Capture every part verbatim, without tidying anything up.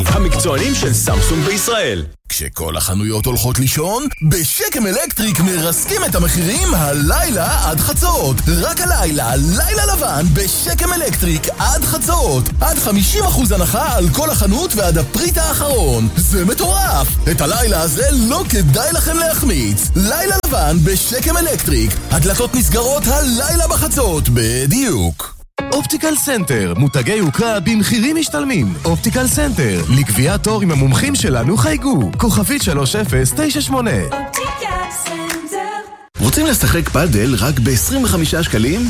המקצוענים של סמסונג בישראל. כשכל החנויות הולכות לישון, בשקם אלקטריק מרסקים את המחירים הלילה עד חצות. רק הלילה, לילה לבן בשקם אלקטריק עד חצות. עד חמישים אחוז הנחה על כל החנות ועד הפריט האחרון. זה מטורף! את הלילה הזה לא כדאי לכם להחמיץ. לילה לבן בשקם אלקטריק. הדלתות נסגרות הלילה בחצות, בדיוק. אופטיקל סנטר, מותגי יוקרה במחירים משתלמים. אופטיקל סנטר, לקביעת תור עם המומחים שלנו חייגו. כוכבית שלוש אפס תשע שמונה. אופטיקל סנטר. רוצים לשחק פאדל רק ב-עשרים וחמישה שקלים?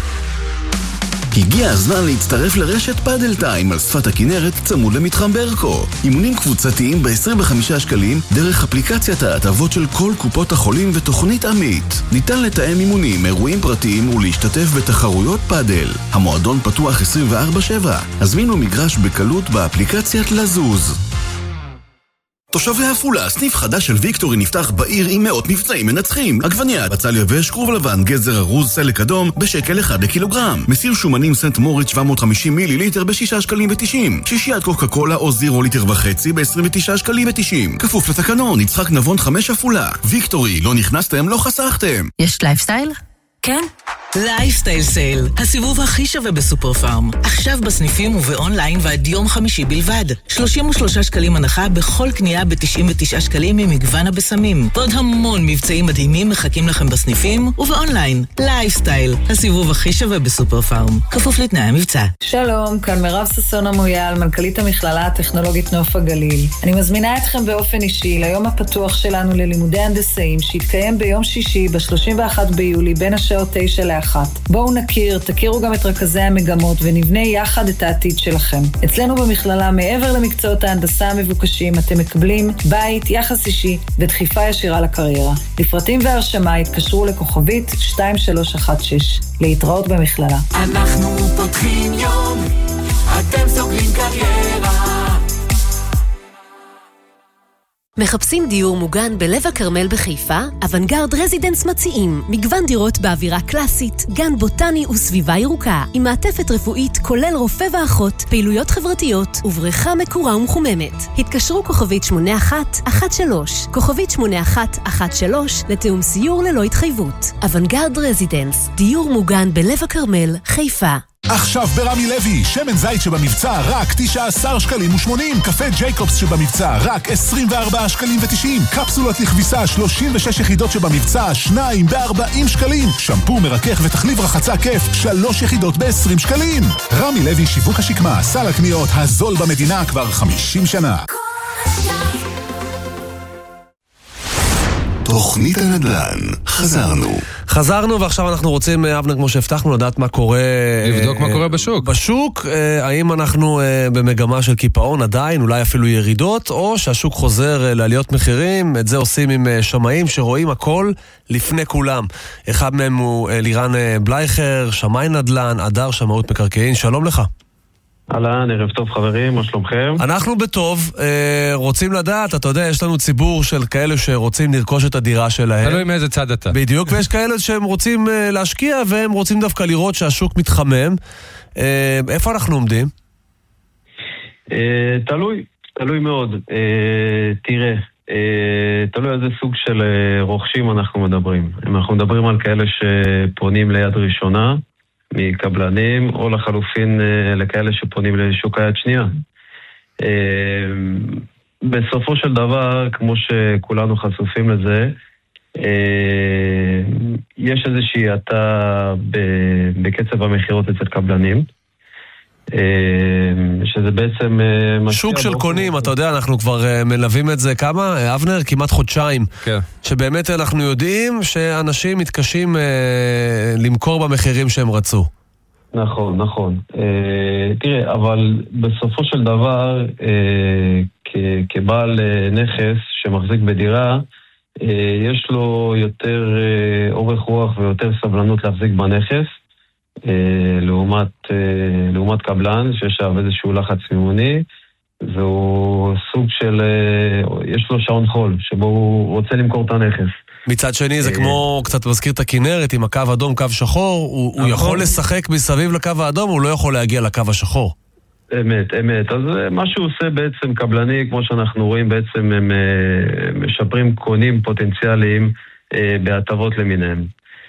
הגיע הזמן להצטרף לרשת פאדל טיים על שפת הכנרת צמוד למתחם ברקו. אימונים קבוצתיים ב-עשרים וחמישה שקלים דרך אפליקציית ההטבות של כל קופות החולים ותוכנית עמית. ניתן לתאם אימונים, אירועים פרטיים ולהשתתף בתחרויות פאדל. המועדון פתוח עשרים וארבע שבע. הזמינו מגרש בקלות באפליקציית לזוז. תושבי עפולה, סניף חדש של ויקטורי נפתח בעיר עם מאות מבצעים מנצחים. עגבניה, בצל יבש, כרוב לבן, גזר ארוז, סלק אדום, בשקל אחד לקילוגרם. מסיר שומנים סנט מוריץ שבע מאות וחמישים מיליליטר בשישה שקלים ותשעים. שישיית קוקה קולה או זירו ליטר וחצי ב-עשרים ותשעה שקלים ותשעים. כפוף לתקנון, יצחק נבון חמש עפולה. ויקטורי, לא נכנסתם, לא חסכתם. יש לייפסטייל? כן. לייפסטייל סייל, הסיבוב הכי שווה בסופר פארם. עכשיו בסניפים ובאונליין ועד יום חמישי בלבד. שלושים ושלושה שקלים הנחה בכל קנייה ב-תשעים ותשעה שקלים ממגוון הבשמים. ועוד המון מבצעים מדהימים מחכים לכם בסניפים ובאונליין. לייפסטייל, הסיבוב הכי שווה בסופר פארם. כפוף לתנאי המבצע. שלום, כאן מירב ששון המויאל, מנכ"לית המכללה הטכנולוגית נוף הגליל. אני מזמינה אתכם באופן אישי ליום הפתוח שלנו ללימודי הנדסאים שיתקיים ביום שישי ב-שלושים ואחד ביולי בין השעות תשע לאחת. בואו נכיר, תכירו גם את רכזי המגמות ונבנה יחד את העתיד שלכם. אצלנו במכללה, מעבר למקצועות ההנדסה המבוקשים, אתם מקבלים בית, יחס אישי ודחיפה ישירה לקריירה. לפרטים והרשמה התקשרו לכוכבית שתיים שלוש אחת שש. להתראות במכללה. אנחנו פותחים יום, אתם סוגרים קריירה. מחפשים דיור מוגן בלב הכרמל בחיפה? אוונגרד רזידנס מציעים מגוון דירות באווירה קלאסית, גן בוטני וסביבה ירוקה, עם מעטפת רפואית כולל רופא ואחות, פעילויות חברתיות ובריכה מקורה ומחוממת. התקשרו כוכבית שמונה אחת אחת שלוש, כוכבית שמונה אחת אחת שלוש לתאום סיור ללא התחייבות. אוונגרד רזידנס, דיור מוגן בלב הכרמל, חיפה. עכשיו ברמי לוי, שמן זית שבמבצע רק תשעה עשר שקלים ושמונים, קפה ג'ייקובס שבמבצע רק עשרים וארבעה שקלים ותשעים, קפסולות לכביסה שלושים ושש יחידות שבמבצע שניים ב-ארבעים שקלים, שמפו מרכך ותחליב רחצה כיף שלוש יחידות ב-עשרים שקלים. רמי לוי שיווק השקמה, סל הקניות הזול במדינה כבר חמישים שנה. תוכנית הנדל"ן, חזרנו. חזרנו ועכשיו אנחנו רוצים, אבנר, כמו שהבטחנו, לדעת מה קורה... לבדוק מה קורה בשוק. בשוק, האם אנחנו במגמה של קיפאון עדיין, אולי אפילו ירידות, או שהשוק חוזר לעליות מחירים, את זה עושים עם שמאים שרואים הכל לפני כולם. אחד מהם הוא לירן בלייכר, שמאי נדל"ן, אדר שמאות מקרקעין, שלום לך. אהלן, ערב טוב חברים, מה שלומכם? אנחנו בטוב, רוצים לדעת, אתה יודע, יש לנו ציבור של כאלה שרוצים לרכוש את הדירה שלהם. תלוי מאיזה צד אתה. בדיוק, ויש כאלה שהם רוצים להשקיע, והם רוצים דווקא לראות שהשוק מתחמם. איפה אנחנו עומדים? תלוי, תלוי מאוד. תראה, תלוי איזה סוג של רוכשים אנחנו מדברים. אם אנחנו מדברים על כאלה שפונים ליד ראשונה, מקבלנים, או לחלופין לכאלה שפונים לשוק היד שנייה. בסופו של דבר, כמו שכולנו חשופים לזה, יש איזושהי האטה בקצב המחירות אצל קבלנים, שזה בעצם... שוק של קונים, אתה יודע, אנחנו כבר מלווים את זה כמה? אבנר, כמעט חודשיים. כן. שבאמת אנחנו יודעים שאנשים מתקשים למכור במחירים שהם רצו. נכון, נכון. תראה, אבל בסופו של דבר, כבעל נכס שמחזיק בדירה, יש לו יותר אורך רוח ויותר סבלנות להחזיק בנכס, לעומת, לעומת קבלן שיש עליו איזשהו לחץ מימוני, והוא סוג של, יש לו שעון חול, שבו הוא רוצה למכור את הנכס. מצד שני זה כמו, קצת מזכיר את הכנרת, עם הקו אדום, קו שחור, הוא, הוא יכול לשחק מסביב לקו האדום, הוא לא יכול להגיע לקו השחור. אמת, אמת. אז מה שהוא עושה בעצם קבלני, כמו שאנחנו רואים, בעצם הם משפרים קונים פוטנציאליים בהטבות למיניהם.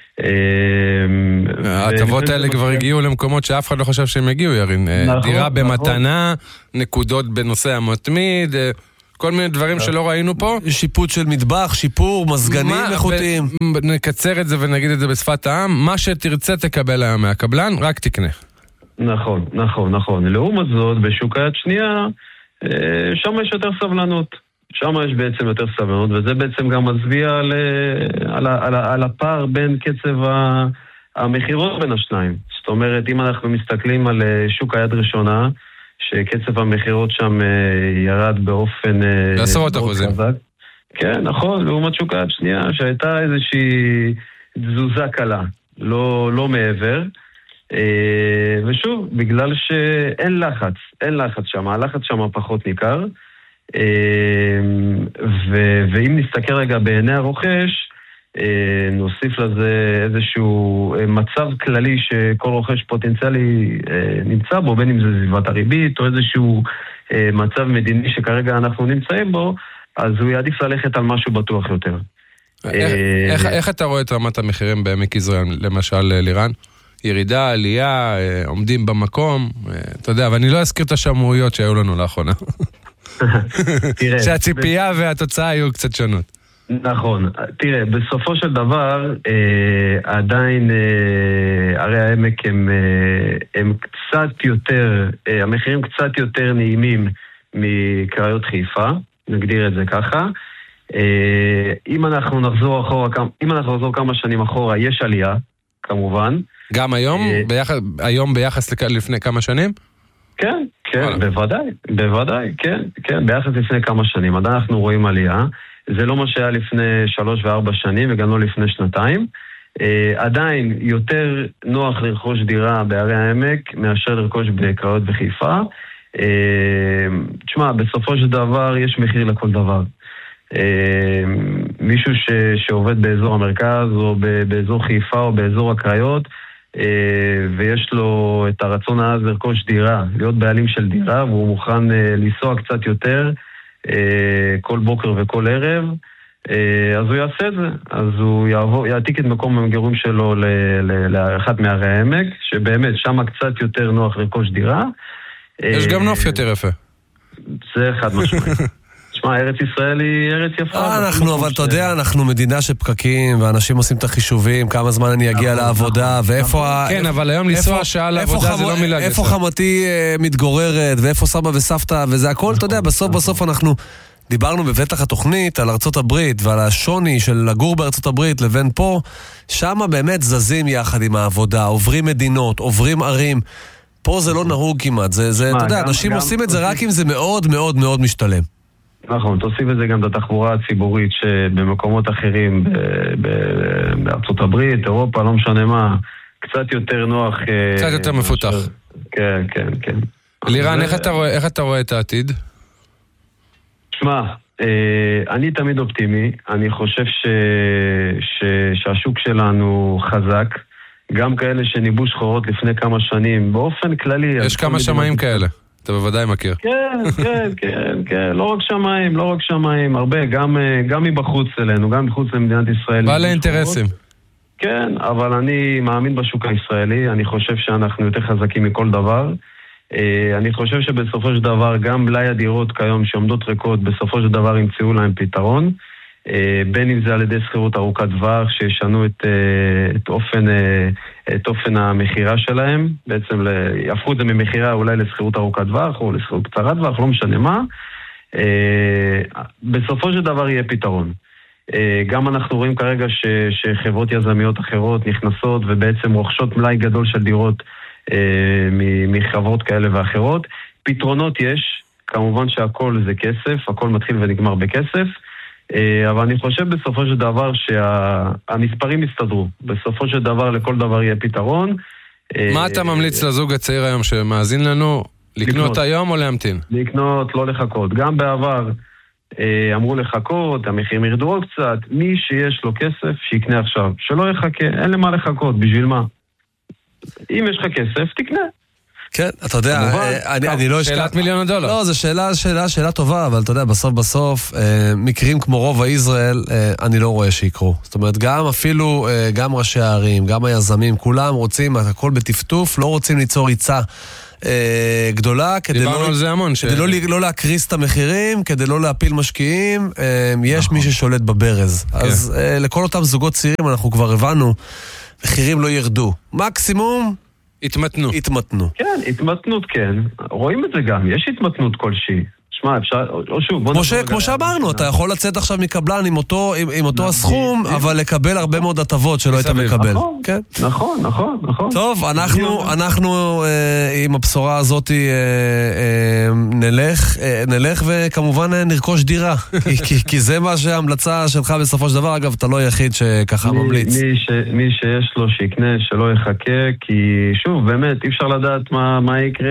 ההטבות האלה כבר הגיעו למקומות שאף אחד לא חושב שהם הגיעו, ירין. דירה במתנה, נקודות בנושא המתמיד, כל מיני דברים שלא ראינו פה. שיפוט של מטבח, שיפור, מזגנים איכותיים. נקצר את זה ונגיד את זה בשפת העם, מה שתרצה תקבל היום מהקבלן, רק תקנה. נכון, נכון, נכון. לעומת זאת, בשוק היד שנייה, שם יש יותר סבלנות. שם יש בעצם יותר סבלנות, וזה בעצם גם מצביע על, על, על, על הפער בין קצב המחירות בין השניים. זאת אומרת, אם אנחנו מסתכלים על שוק היד ראשונה, שקצב המחירות שם ירד באופן... בעשרות אחוזים. כן, נכון, לעומת שוק היד שנייה, שהייתה איזושהי תזוזה קלה, לא, לא מעבר. ושוב, בגלל שאין לחץ, אין לחץ שם, הלחץ שם פחות ניכר. ו- ואם נסתכל רגע בעיני הרוכש, נוסיף לזה איזשהו מצב כללי שכל רוכש פוטנציאלי נמצא בו, בין אם זה סביבת הריבית או איזשהו מצב מדיני שכרגע אנחנו נמצאים בו, אז הוא יעדיף ללכת על משהו בטוח יותר. איך, איך, איך אתה רואה את רמת המחירים בעמק יזרעאל, למשל לירן? ירידה, עלייה, עומדים במקום, אתה יודע, ואני לא אזכיר את השמעויות שהיו לנו לאחרונה. שהציפייה והתוצאה היו קצת שונות. נכון, תראה, בסופו של דבר אה, עדיין אה, הרי העמק הם, אה, הם קצת יותר, אה, המחירים קצת יותר נעימים מקריות חיפה, נגדיר את זה ככה. אה, אם אנחנו נחזור אחורה, אם אנחנו נחזור כמה שנים אחורה, יש עלייה, כמובן. גם היום? אה, ביחס, היום ביחס לכ... לפני כמה שנים? כן, כן, בוודאי, בוודאי, כן, כן, ביחס לפני כמה שנים. עדיין אנחנו רואים עלייה. זה לא מה שהיה לפני שלוש וארבע שנים, וגם לא לפני שנתיים. אה, עדיין יותר נוח לרכוש דירה בערי העמק, מאשר לרכוש בקריות וחיפה. אה, תשמע, בסופו של דבר יש מחיר לכל דבר. אה, מישהו ש, שעובד באזור המרכז, או ב, באזור חיפה, או באזור הקריות, אה, ויש לו את הרצון העז לרכוש דירה, להיות בעלים של דירה, והוא מוכן אה, לנסוע קצת יותר, כל בוקר וכל ערב, אז הוא יעשה את זה. אז הוא יעבור, יעתיק את מקום המגורים שלו לאחת מערי העמק, שבאמת שם קצת יותר נוח לרכוש דירה. יש גם נוף יותר יפה. זה אחד משמעי. תשמע, ארץ ישראל היא ארץ יפה. אנחנו, אבל אתה יודע, אנחנו מדינה של פקקים, ואנשים עושים את החישובים, כמה זמן אני אגיע לעבודה, ואיפה... כן, אבל היום לנסוע שעה לעבודה זה לא מילה גסה. איפה חמתי מתגוררת, ואיפה סבא וסבתא, וזה הכל, אתה יודע, בסוף בסוף אנחנו דיברנו בפתח התוכנית על ארצות הברית, ועל השוני של לגור בארצות הברית לבין פה, שם באמת זזים יחד עם העבודה, עוברים מדינות, עוברים ערים, פה זה לא נהוג כמעט, זה, אתה יודע, אנשים עושים את זה רק אם זה מאוד מאוד מאוד משתלם. נכון, תוסיף את זה גם את התחבורה הציבורית שבמקומות אחרים, בארצות הברית, אירופה, לא משנה מה, קצת יותר נוח. קצת יותר מפותח. כן, כן, כן. לירן, איך אתה רואה את העתיד? שמע, אני תמיד אופטימי, אני חושב שהשוק שלנו חזק, גם כאלה שניבאו שחורות לפני כמה שנים, באופן כללי... יש כמה שמיים כאלה. אתה בוודאי מכיר. כן, כן, כן, כן, לא רק שמיים, לא רק שמיים, הרבה, גם, גם מבחוץ אלינו, גם מחוץ למדינת ישראל. בעלי אינטרסים. כן, אבל אני מאמין בשוק הישראלי, אני חושב שאנחנו יותר חזקים מכל דבר. אני חושב שבסופו של דבר, גם מלאי הדירות כיום שעומדות ריקות, בסופו של דבר ימצאו להם פתרון. בין אם זה על ידי שכירות ארוכת טווח, שישנו את, את, אופן, את אופן המחירה שלהם, בעצם יהפכו את זה ממחירה אולי לשכירות ארוכת טווח, או לשכירות קצרת טווח, לא משנה מה. בסופו של דבר יהיה פתרון. גם אנחנו רואים כרגע ש, שחברות יזמיות אחרות נכנסות, ובעצם רוכשות מלאי גדול של דירות מחברות כאלה ואחרות. פתרונות יש, כמובן שהכל זה כסף, הכל מתחיל ונגמר בכסף, אבל אני חושב בסופו של דבר שהמספרים יסתדרו. בסופו של דבר לכל דבר יהיה פתרון. מה אתה ממליץ לזוג הצעיר היום שמאזין לנו? לקנות היום או להמתין? לקנות, לא לחכות. גם בעבר אמרו לחכות, המחירים ירדו עוד קצת. מי שיש לו כסף, שיקנה עכשיו. שלא יחכה, אין למה לחכות, בשביל מה? אם יש לך כסף, תקנה. כן, אתה יודע, אני לא אשכח... שאלת מיליון הדולר. לא, זו שאלה, שאלה, שאלה טובה, אבל אתה יודע, בסוף בסוף, מקרים כמו רוב הישראל, אני לא רואה שיקרו. זאת אומרת, גם אפילו, גם ראשי הערים, גם היזמים, כולם רוצים, הכל בטפטוף, לא רוצים ליצור ריצה גדולה, כדי לא להקריס את המחירים, כדי לא להפיל משקיעים, יש מי ששולט בברז. אז לכל אותם זוגות צעירים, אנחנו כבר הבנו, מחירים לא ירדו. מקסימום... התמתנו. התמתנו. כן, התמתנות כן. רואים את זה גם, יש התמתנות כלשהי. שמע, אפשר, או שוב, בוא נדבר... כמו שאמרנו, אתה יכול לצאת עכשיו מקבלן עם אותו, עם, עם אותו הסכום, אבל לקבל הרבה מאוד הטבות שלא היית מקבל. נכון, כן? נכון, נכון, נכון. טוב, אנחנו, אנחנו אה, עם הבשורה הזאת אה, אה, נלך, אה, נלך וכמובן אה, נרכוש דירה. כי, כי, כי זה מה שההמלצה שלך בסופו של דבר, אגב, אתה לא היחיד שככה מי, ממליץ. מי, ש, מי שיש לו שיקנה, שלא יחכה, כי שוב, באמת, אי אפשר לדעת מה, מה יקרה,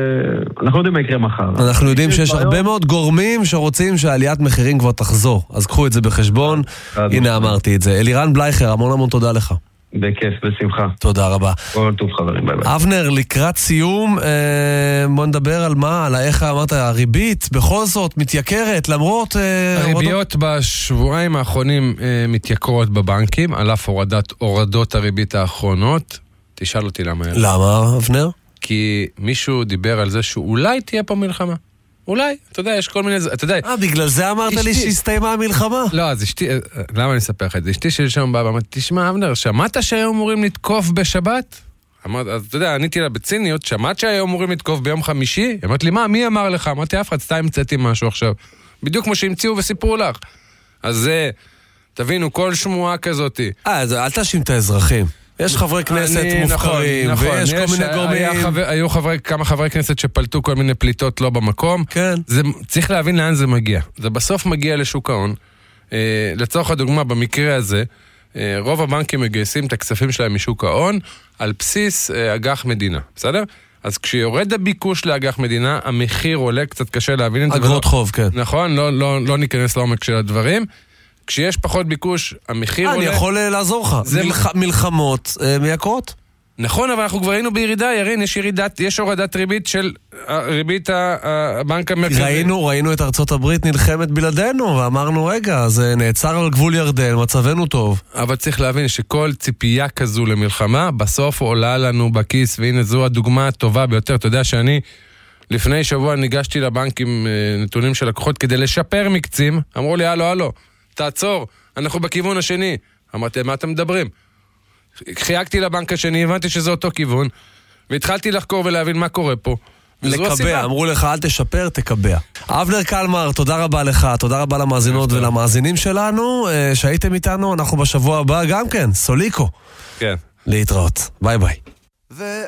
אנחנו יודעים מה יקרה מחר. אנחנו יודעים שיש הרבה מאוד גורמים שרוצים שעליית מחירים כבר תחזור. אז קחו את זה בחשבון. הנה אמרתי את זה. אלירן בלייכר, המון המון תודה לך. בכיף, בשמחה. תודה רבה. כל טוב חברים, ביי ביי. אבנר, לקראת סיום, בוא נדבר על מה, על איך אמרת, הריבית בכל זאת מתייקרת, למרות... הריביות בשבועיים האחרונים מתייקרות בבנקים, על אף הורדת, הורדות הריבית האחרונות. תשאל אותי למה. למה, אבנר? כי מישהו דיבר על זה שאולי תהיה פה מלחמה. אולי, אתה יודע, יש כל מיני... אתה יודע... אה, בגלל זה אמרת לי שהסתיימה המלחמה? לא, אז אשתי... למה אני אספר לך את זה? אשתי שלי שם באה ואמרת, תשמע, אבנר, שמעת שהיו אמורים לתקוף בשבת? אמרת, אז אתה יודע, עניתי לה בציניות, שמעת שהיו אמורים לתקוף ביום חמישי? אמרת לי, מה, מי אמר לך? אמרתי, אף אחד, סתם המצאתי משהו עכשיו. בדיוק כמו שהמציאו וסיפרו לך. אז זה... תבינו, כל שמועה כזאת. אה, אז אל תאשים את האזרחים. יש חברי כנסת מופקרים, נכון, ויש נכון. כל מיני גורמים. חבר, היו חברי, כמה חברי כנסת שפלטו כל מיני פליטות לא במקום. כן. זה, צריך להבין לאן זה מגיע. זה בסוף מגיע לשוק ההון. אה, לצורך הדוגמה, במקרה הזה, אה, רוב הבנקים מגייסים את הכספים שלהם משוק ההון, על בסיס אה, אג"ח מדינה. בסדר? אז כשיורד הביקוש לאג"ח מדינה, המחיר עולה, קצת קשה להבין את זה. אגרות חוב, כן. נכון, לא, לא, לא ניכנס לעומק של הדברים. כשיש פחות ביקוש, המחיר עולה... אני יכול לעזור לך. זה מלחמות מייקרות. נכון, אבל אנחנו כבר היינו בירידה, ירין, יש ירידת, יש הורדת ריבית של ריבית הבנק המרכזי. ראינו, ראינו את ארצות הברית נלחמת בלעדינו, ואמרנו, רגע, זה נעצר על גבול ירדן, מצבנו טוב. אבל צריך להבין שכל ציפייה כזו למלחמה, בסוף עולה לנו בכיס, והנה זו הדוגמה הטובה ביותר. אתה יודע שאני, לפני שבוע ניגשתי לבנק עם נתונים של לקוחות כדי לשפר מקצים, אמרו לי, הלו, הלו, תעצור, אנחנו בכיוון השני. אמרתי, מה אתם מדברים? חייגתי לבנק השני, הבנתי שזה אותו כיוון, והתחלתי לחקור ולהבין מה קורה פה. לקבע, אמרו לך, אל תשפר, תקבע. אבנר קלמר, תודה רבה לך, תודה רבה למאזינות ולמאזינים שלנו, שהייתם איתנו, אנחנו בשבוע הבא גם כן, סוליקו. כן. להתראות, ביי ביי.